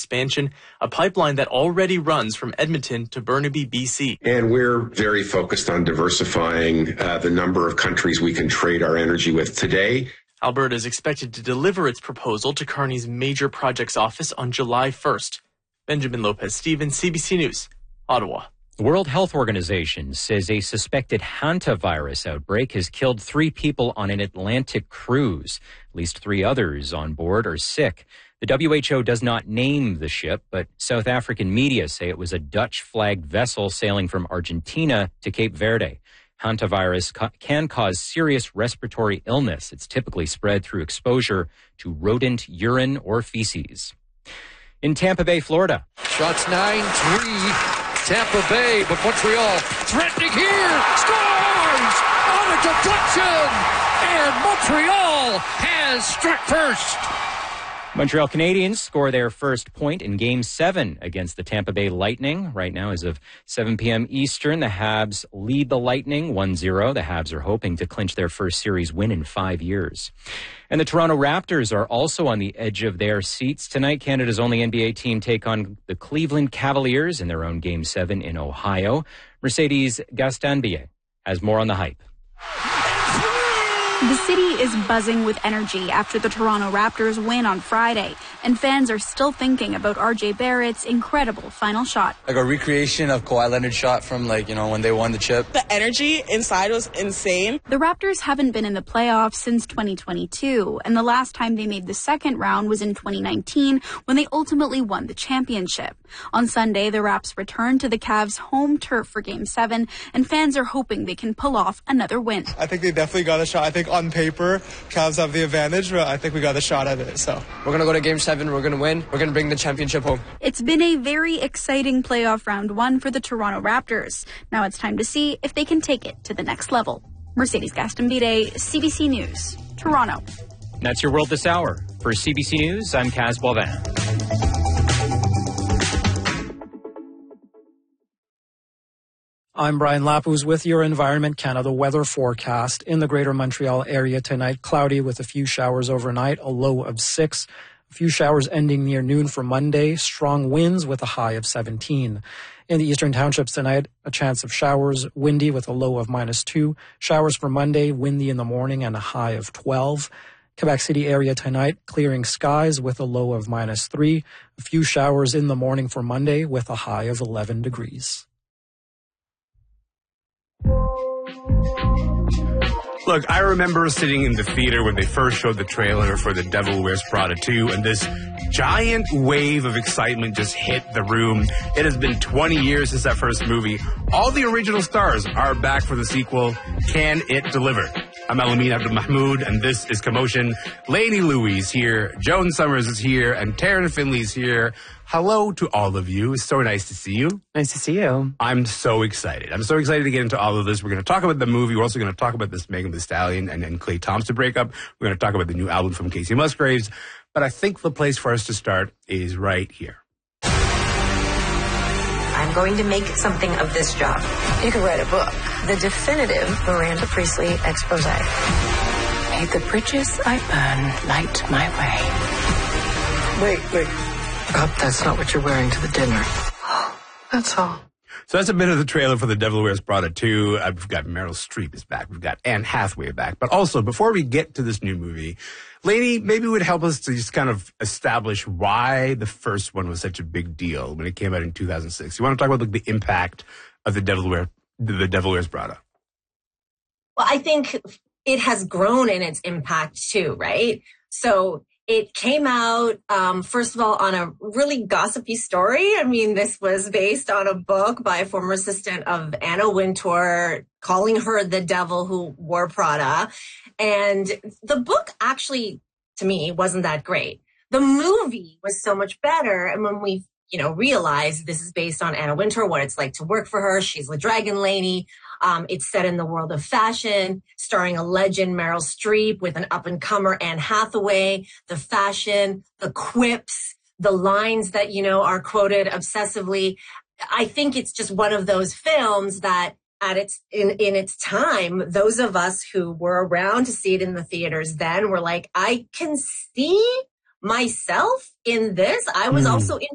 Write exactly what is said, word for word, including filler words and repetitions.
expansion, a pipeline that already runs from Edmonton to Burnaby, B C. And we're very focused on diversifying uh, the number of countries we can trade our energy with today. Alberta is expected to deliver its proposal to Carney's Major Projects Office on July first. Benjamin Lopez-Stevens, C B C News, Ottawa. The World Health Organization says a suspected hantavirus outbreak has killed three people on an Atlantic cruise. At least three others on board are sick. The W H O does not name the ship, but South African media say it was a Dutch-flagged vessel sailing from Argentina to Cape Verde. Hantavirus ca- can cause serious respiratory illness. It's typically spread through exposure to rodent urine or feces. In Tampa Bay, Florida. Shots nine three. Tampa Bay, but Montreal threatening here, scores on a deflection, and Montreal has struck first. Montreal Canadiens score their first point in Game seven against the Tampa Bay Lightning. Right now, as of seven p.m. Eastern, the Habs lead the Lightning one zero. The Habs are hoping to clinch their first series win in five years. And the Toronto Raptors are also on the edge of their seats. Tonight, Canada's only N B A team take on the Cleveland Cavaliers in their own Game seven in Ohio. Mercedes Gastanbier has more on the hype. The city is buzzing with energy after the Toronto Raptors win on Friday, and fans are still thinking about R J Barrett's incredible final shot. Like a recreation of Kawhi Leonard's shot from, like, you know, when they won the chip. The energy inside was insane. The Raptors haven't been in the playoffs since twenty twenty-two, and the last time they made the second round was in twenty nineteen when they ultimately won the championship. On Sunday, the Raps returned to the Cavs' home turf for Game seven, and fans are hoping they can pull off another win. I think they definitely got a shot. I think on paper, Cavs have the advantage, but I think we got a shot at it. So we're going to go to Game seven. We're going to win. We're going to bring the championship home. It's been a very exciting playoff round one for the Toronto Raptors. Now it's time to see if they can take it to the next level. Mercedes Gastanbier, C B C News, Toronto. And that's your world this hour. For C B C News, I'm Kaz Boivin. I'm Brian Lapuz with your Environment Canada weather forecast. In the Greater Montreal area tonight, cloudy with a few showers overnight, a low of six. A few showers ending near noon for Monday, strong winds with a high of seventeen. In the eastern townships tonight, a chance of showers, windy with a low of minus two. Showers for Monday, windy in the morning and a high of twelve. Quebec City area tonight, clearing skies with a low of minus three. A few showers in the morning for Monday with a high of eleven degrees. Look, I remember sitting in the theater when they first showed the trailer for The Devil Wears Prada two, and this giant wave of excitement just hit the room. It has been twenty years since that first movie. All the original stars are back for the sequel. Can it deliver? I'm Alamin Abdul Mahmoud, and this is Commotion. Lainey Louise here, Joan Summers is here, and Taryn Finley's here. Hello to all of you. It's so nice to see you. Nice to see you. I'm so excited. I'm so excited to get into all of this. We're going to talk about the movie. We're also going to talk about this Megan Thee Stallion and, and Clay Thompson breakup. We're going to talk about the new album from Casey Musgraves. But I think the place for us to start is right here. I'm going to make something of this job. You could write a book. The definitive Miranda Priestley expose. May the bridges I burn light my way. Wait, wait. I hope that's not what you're wearing to the dinner. That's all. So that's a bit of the trailer for The Devil Wears Prada two. Uh, we've got Meryl Streep is back. We've got Anne Hathaway back. But also, before we get to this new movie, Lainey, maybe it would help us to just kind of establish why the first one was such a big deal when it came out in two thousand six. You want to talk about like, the impact of The Devil Wears, The Devil Wears Prada? Well, I think it has grown in its impact too, right? So it came out, um, first of all, on a really gossipy story. I mean, this was based on a book by a former assistant of Anna Wintour, calling her the devil who wore Prada. And the book actually, to me, wasn't that great. The movie was so much better. And when we, you know, realized this is based on Anna Wintour, what it's like to work for her, she's the Dragon Lady. Um, it's set in the world of fashion, starring a legend, Meryl Streep, with an up-and-comer, Anne Hathaway. The fashion, the quips, the lines that, you know, are quoted obsessively. I think it's just one of those films that at its, in, in its time, those of us who were around to see it in the theaters then were like, I can see myself in this. I was mm. also into